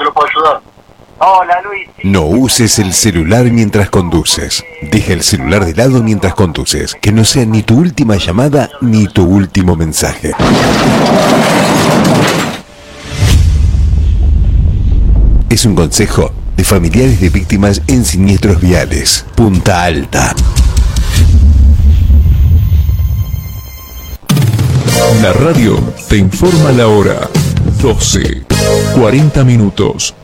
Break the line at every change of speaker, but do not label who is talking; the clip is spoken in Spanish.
que lo puedo ayudar. Hola, Luis.
No uses el celular mientras conduces. Deja el celular de lado mientras conduces. Que no sea ni tu última llamada ni tu último mensaje. Es un consejo de familiares de víctimas en siniestros viales. Punta Alta.
La radio te informa la hora. 12:40.